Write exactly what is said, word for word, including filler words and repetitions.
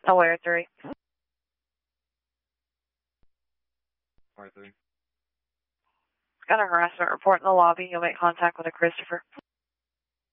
No, wait, three. Wire three. Got a harassment report in the lobby. You'll make contact with a Christopher.